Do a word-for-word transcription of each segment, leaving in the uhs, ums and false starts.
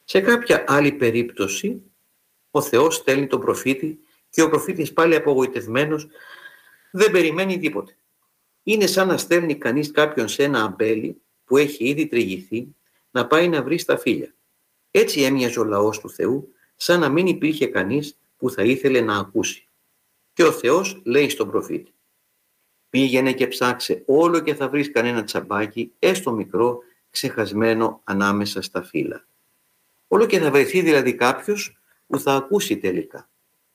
Σε κάποια άλλη περίπτωση, ο Θεός στέλνει τον προφήτη και ο προφήτης πάλι απογοητευμένος δεν περιμένει τίποτε. Είναι σαν να στέλνει κανείς κάποιον σε ένα αμπέλι που έχει ήδη τριγυθεί να πάει να βρει στα φύλλα. Έτσι έμοιαζε ο λαός του Θεού, σαν να μην υπήρχε κανείς που θα ήθελε να ακούσει. Και ο Θεός λέει στον προφήτη: πήγαινε και ψάξε όλο και θα βρεις κανένα τσαμπάκι, έστω μικρό, ξεχασμένο ανάμεσα στα φύλλα. Όλο και θα βρεθεί δηλαδή κάποιος που θα ακούσει τελικά.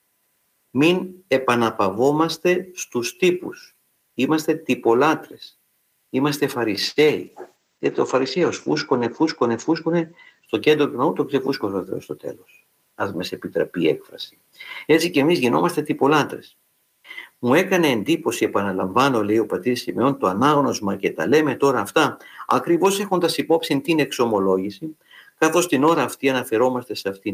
Μην επαναπαυόμαστε στους τύπους. Είμαστε τυπολάτρες. Είμαστε φαρισαίοι. Γιατί ο Φαρισαίος φούσκωνε, φούσκωνε, φούσκωνε, στο κέντρο του ναού το ξεφούσκωσε ο Θεός στο τέλος. Ας μας επιτραπεί η έκφραση. Έτσι και εμείς γινόμαστε τυπολάτρες. Μου έκανε εντύπωση, επαναλαμβάνω, λέει ο πατήρ Σιμεών, το ανάγνωσμα και τα λέμε τώρα αυτά, ακριβώς έχοντας υπόψη την εξομολόγηση, καθώς την ώρα αυτή αναφερόμαστε σε αυτήν.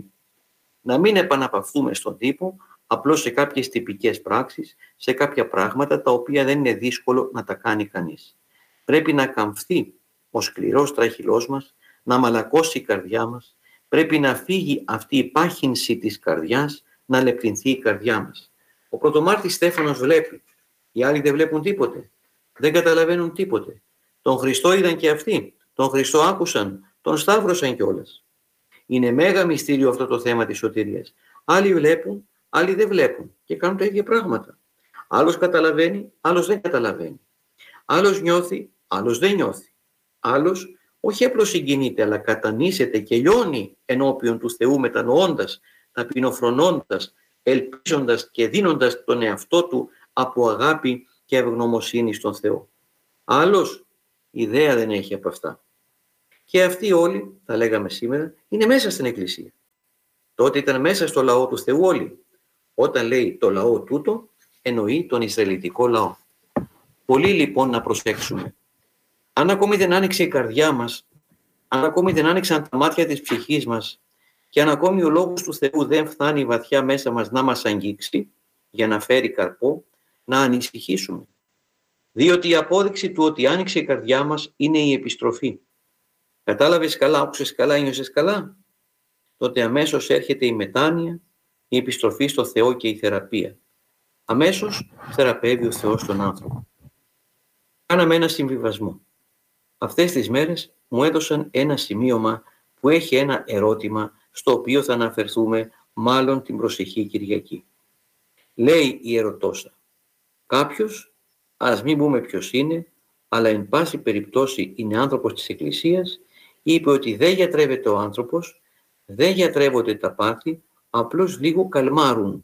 Να μην επαναπαυθούμε στον τύπο, απλώς σε κάποιες τυπικές πράξεις, σε κάποια πράγματα τα οποία δεν είναι δύσκολο να τα κάνει κανείς. Πρέπει να καμφθεί ο σκληρός τραχυλός μας, να μαλακώσει η καρδιά μας, πρέπει να φύγει αυτή η πάχυνση της καρδιάς, να λεπτυνθεί η καρδιά μας. Ο πρωτομάρτης Στέφανος βλέπει, οι άλλοι δεν βλέπουν τίποτε, δεν καταλαβαίνουν τίποτε. Τον Χριστό είδαν και αυτοί, τον Χριστό άκουσαν, τον σταύρωσαν κιόλας. Είναι μέγα μυστήριο αυτό το θέμα της σωτηρίας. Άλλοι βλέπουν, άλλοι δεν βλέπουν και κάνουν τα ίδια πράγματα. Άλλος καταλαβαίνει, άλλος δεν καταλαβαίνει. Άλλος νιώθει, άλλος δεν νιώθει. Άλλος όχι απλώς συγκινείται, αλλά κατανήσεται και λιώνει ενώπιον του Θεού, μετανοώντας, ταπεινοφρονώντας, ελπίζοντας και δίνοντας τον εαυτό του από αγάπη και ευγνωμοσύνη στον Θεό. Άλλος ιδέα δεν έχει από αυτά. Και αυτοί όλοι, θα λέγαμε σήμερα, είναι μέσα στην Εκκλησία. Τότε ήταν μέσα στο λαό του Θεού όλοι. Όταν λέει το λαό τούτο, εννοεί τον Ισραηλιτικό λαό. Πολύ λοιπόν να προσέξουμε. Αν ακόμη δεν άνοιξε η καρδιά μας, αν ακόμη δεν άνοιξαν τα μάτια της ψυχής μας και αν ακόμη ο λόγος του Θεού δεν φτάνει βαθιά μέσα μας να μας αγγίξει για να φέρει καρπό, να ανησυχήσουμε. Διότι η απόδειξη του ότι άνοιξε η καρδιά μας είναι η επιστροφή. Κατάλαβες καλά, άκουσες καλά, ένιωσες καλά. Τότε αμέσως έρχεται η μετάνοια, η επιστροφή στο Θεό και η θεραπεία. Αμέσως θεραπεύει ο Θεός τον άνθρωπο. Κάναμε ένα συμβιβασμό. Αυτές τις μέρες μου έδωσαν ένα σημείωμα που έχει ένα ερώτημα στο οποίο θα αναφερθούμε μάλλον την προσεχή Κυριακή. Λέει η ερωτώσα: κάποιος, ας μην πούμε ποιος είναι, αλλά εν πάση περιπτώσει είναι άνθρωπος της Εκκλησίας, είπε ότι δεν γιατρεύεται ο άνθρωπος, δεν γιατρεύονται τα πάθη, απλώς λίγο καλμάρουν.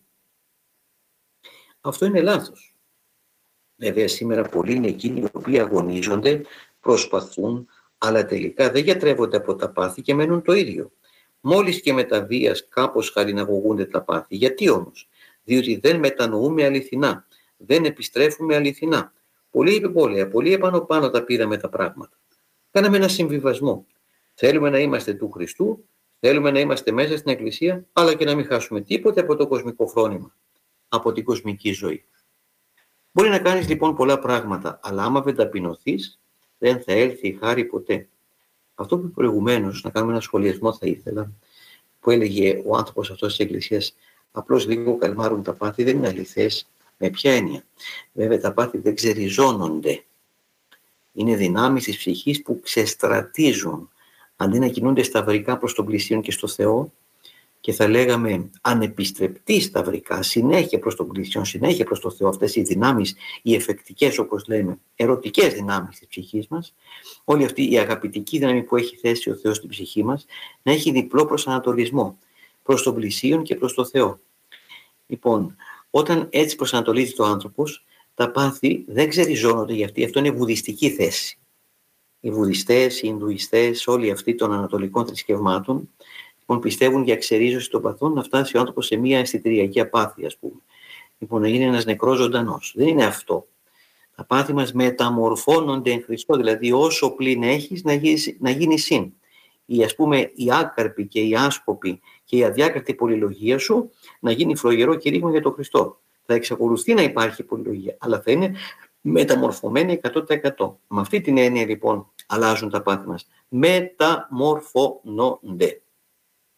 Αυτό είναι λάθος. Βέβαια σήμερα πολλοί είναι εκείνοι οι οποίοι αγωνίζονται, προσπαθούν, αλλά τελικά δεν γιατρεύονται από τα πάθη και μένουν το ίδιο. Μόλις και με τα βίας κάπως χαλιναγωγούνται τα πάθη. Γιατί όμως? Διότι δεν μετανοούμε αληθινά, δεν επιστρέφουμε αληθινά. Πολύ υπεπόλαια, πολύ επάνω πάνω τα πήραμε τα πράγματα. Κάναμε ένα συμβιβασμό. Θέλουμε να είμαστε του Χριστού, θέλουμε να είμαστε μέσα στην Εκκλησία, αλλά και να μην χάσουμε τίποτε από το κοσμικό φρόνημα, από την κοσμική ζωή. Μπορεί να κάνεις λοιπόν πολλά πράγματα, αλλά άμα δεν ταπεινωθείς, δεν θα έλθει η χάρη ποτέ. Αυτό που προηγουμένως, να κάνουμε ένα σχολιασμό θα ήθελα, που έλεγε ο άνθρωπος αυτός της Εκκλησίας, απλώς λίγο καλμάρουν τα πάθη, δεν είναι αληθές. Με ποια έννοια? Βέβαια τα πάθη δεν ξεριζώνονται. Είναι δυνάμεις της ψυχής που ξεστρατίζουν. Αντί να κινούνται σταυρικά προς τον πλησίον και στο Θεό, και θα λέγαμε ανεπιστρεπτή σταυρικά, συνέχεια προς τον πλησίον, συνέχεια προς το Θεό, αυτές οι δυνάμεις, οι εφεκτικές όπως λέμε, ερωτικές δυνάμεις της ψυχής μας, όλη αυτή η αγαπητική δύναμη που έχει θέσει ο Θεός στην ψυχή μας, να έχει διπλό προσανατολισμό, προς τον πλησίον και προς το Θεό. Λοιπόν, όταν έτσι προσανατολίζεται ο άνθρωπος, τα πάθη δεν ξεριζώνονται, γιατί αυτό είναι βουδιστική θέση. Οι βουδιστές, οι Ινδουιστές, όλοι αυτοί των ανατολικών θρησκευμάτων, λοιπόν, πιστεύουν για ξερίζωση των παθών να φτάσει ο άνθρωπος σε μια αισθητηριακή απάθεια, ας πούμε. Λοιπόν, να γίνει ένας νεκρός ζωντανός. Δεν είναι αυτό. Τα πάθη μας μεταμορφώνονται εν Χριστώ, δηλαδή όσο πλην έχεις να γίνει, να γίνει συν. Η, ας πούμε, η άκαρπη και η άσκοπη και η αδιάκριτη πολυλογία σου να γίνει φλογερό κηρύγμα για τον Χριστό. Θα εξακολουθεί να υπάρχει πολυλογία, αλλά θα είναι μεταμορφωμένη εκατό τοις εκατό. Με αυτή την έννοια λοιπόν αλλάζουν τα πάθη μας. Μεταμορφώνονται.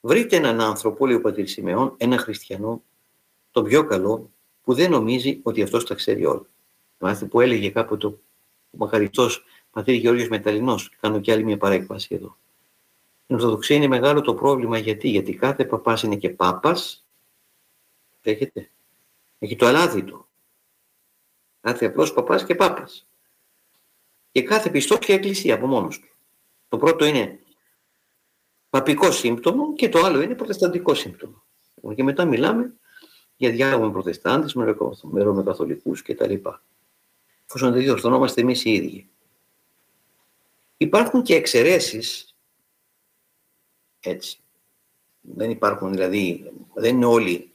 Βρείτε έναν άνθρωπο, λέει ο πατήρ Σιμεών, έναν χριστιανό, τον πιο καλό, που δεν νομίζει ότι αυτός τα ξέρει όλα. Μάθετε που έλεγε κάποτε ο μακαριστός πατήρ Γεώργιος Μεταλλινός, κάνω κι άλλη μια παρέκβαση εδώ. Η Ορθοδοξία είναι μεγάλο το πρόβλημα, γιατί, γιατί κάθε παπάς είναι και πάπας, έχετε, έχει το αλάδι του. Κάθε απλός παπάς και πάπας. Και κάθε πιστός και εκκλησία από μόνος του. Το πρώτο είναι παπικό σύμπτωμα και το άλλο είναι προτεσταντικό σύμπτωμα. Και μετά μιλάμε για διάλογο με προτεστάντες, με ρωμαιοκαθολικούς κτλ. Εφόσον δεν διορθωνόμαστε εμείς οι ίδιοι. Υπάρχουν και εξαιρέσεις, έτσι. Δεν υπάρχουν δηλαδή, δεν είναι όλοι,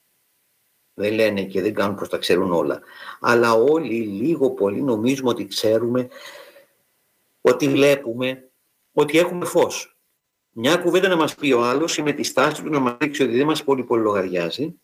δεν λένε και δεν κάνουν προς τα ξέρουν όλα. Αλλά όλοι λίγο πολύ νομίζουμε ότι ξέρουμε, ότι βλέπουμε, ότι έχουμε φως. Μια κουβέντα να μας πει ο άλλος ή με τη στάση του να μας δείξει ότι δεν μας πολύ πολύ λογαριάζει,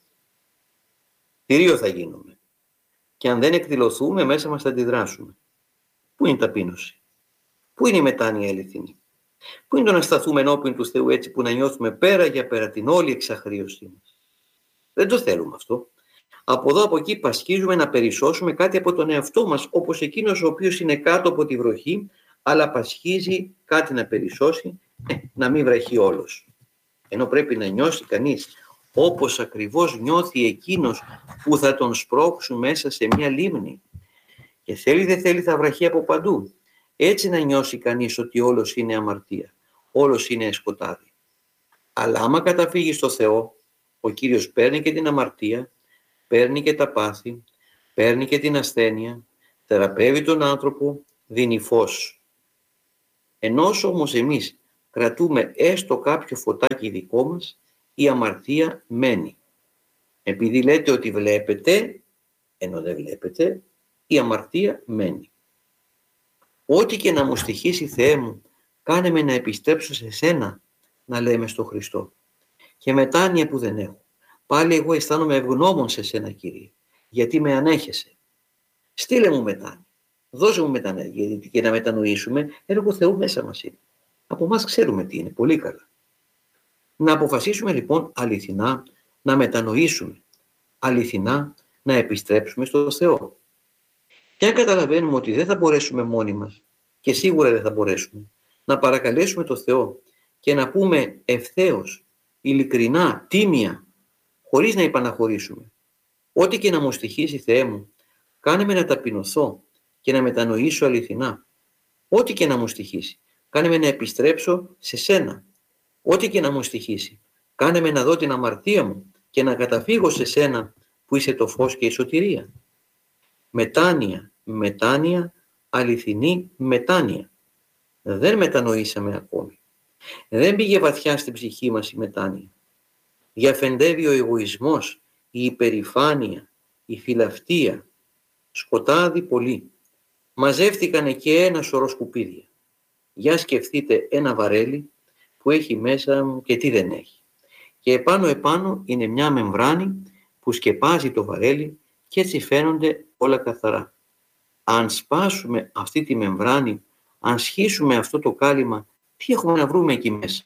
θηρίο θα γίνουμε. Και αν δεν εκδηλωθούμε, μέσα μας θα αντιδράσουμε. Πού είναι η ταπείνωση? Πού είναι η μετάνοια αληθινή? Πού είναι το να σταθούμε ενώπιον του Θεού έτσι που να νιώθουμε πέρα για πέρα την όλη εξαχρίωσή μας? Δεν το θέλουμε αυτό. Από εδώ από εκεί πασχίζουμε να περισσώσουμε κάτι από τον εαυτό μας, όπως εκείνος ο οποίος είναι κάτω από τη βροχή, αλλά πασχίζει κάτι να περισσώσει, ε, να μην βραχεί όλος. Ενώ πρέπει να νιώσει κανείς όπως ακριβώς νιώθει εκείνος που θα τον σπρώξουν μέσα σε μια λίμνη. Και θέλει δεν θέλει θα βραχεί από παντού. Έτσι να νιώσει κανείς ότι όλος είναι αμαρτία, όλος είναι σκοτάδι. Αλλά άμα καταφύγει στο Θεό, ο Κύριος παίρνει και την αμαρτία, παίρνει και τα πάθη, παίρνει και την ασθένεια, θεραπεύει τον άνθρωπο, δίνει φως. Ενώ όμως εμείς κρατούμε έστω κάποιο φωτάκι δικό μας, η αμαρτία μένει. Επειδή λέτε ότι βλέπετε, ενώ δεν βλέπετε, η αμαρτία μένει. Ό,τι και να μου στοιχήσει, Θεέ μου, κάνε με να επιστρέψω σε σένα, να λέμε στο Χριστό. Και μετάνοια που δεν έχω. Πάλι εγώ αισθάνομαι ευγνώμων σε σένα, Κύριε, γιατί με ανέχεσαι. Στείλε μου μετάνοια. Δώσε μου μετάνοια, γιατί και να μετανοήσουμε, έργο Θεού μέσα μας είναι. Από εμάς ξέρουμε τι είναι, πολύ καλά. Να αποφασίσουμε λοιπόν αληθινά να μετανοήσουμε, αληθινά να επιστρέψουμε στο Θεό. Και αν καταλαβαίνουμε ότι δεν θα μπορέσουμε μόνοι μας, και σίγουρα δεν θα μπορέσουμε, να παρακαλέσουμε το Θεό και να πούμε ευθέως, ειλικρινά, τίμια, χωρίς να υπαναχωρήσουμε. Ό,τι και να μου στοιχήσει, Θεέ μου, κάνε με να ταπεινωθώ και να μετανοήσω αληθινά. Ό,τι και να μου στοιχήσει, κάνε με να επιστρέψω σε σένα. Ό,τι και να μου στοιχήσει, κάνε με να δω την αμαρτία μου και να καταφύγω σε σένα που είσαι το φως και η σωτηρία. Μετάνοια, μετάνοια, αληθινή μετάνοια. Δεν μετανοήσαμε ακόμη. Δεν πήγε βαθιά στην ψυχή μας η μετάνοια. Διαφεντεύει ο εγωισμός, η υπερηφάνεια, η φιλαυτία, σκοτάδι πολύ. Μαζεύτηκαν και ένα σωρό σκουπίδια. Για σκεφτείτε ένα βαρέλι που έχει μέσα και τι δεν έχει. Και επάνω επάνω είναι μια μεμβράνη που σκεπάζει το βαρέλι και έτσι φαίνονται όλα καθαρά. Αν σπάσουμε αυτή τη μεμβράνη, αν σχίσουμε αυτό το κάλυμα, τι έχουμε να βρούμε εκεί μέσα?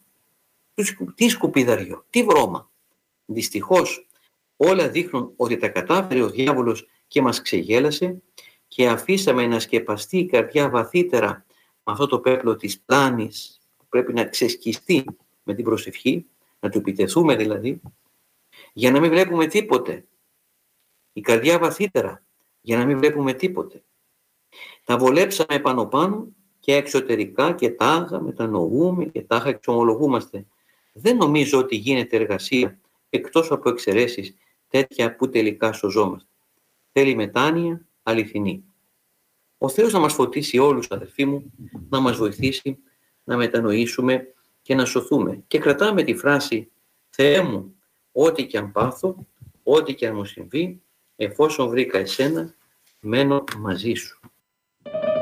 Τι σκουπιδαριό, τι βρώμα. Δυστυχώς όλα δείχνουν ότι τα κατάφερε ο διάβολος και μας ξεγέλασε και αφήσαμε να σκεπαστεί η καρδιά βαθύτερα με αυτό το πέπλο της πλάνης που πρέπει να ξεσκιστεί με την προσευχή, να του επιτεθούμε δηλαδή, για να μην βλέπουμε τίποτε. Η καρδιά βαθύτερα, για να μην βλέπουμε τίποτε. Τα βολέψαμε πάνω πάνω και εξωτερικά και τάχα μετανοούμε και τάχα εξομολογούμαστε. Δεν νομίζω ότι γίνεται εργασία εκτός από εξαιρέσεις τέτοια που τελικά σωζόμαστε. Θέλει μετάνοια αληθινή. Ο Θεός να μας φωτίσει όλους, αδελφοί μου, να μας βοηθήσει να μετανοήσουμε και να σωθούμε. Και κρατάμε τη φράση «Θεέ μου, ό,τι και αν πάθω, ό,τι και αν μου συμβεί, εφόσον βρήκα εσένα, μένω μαζί σου».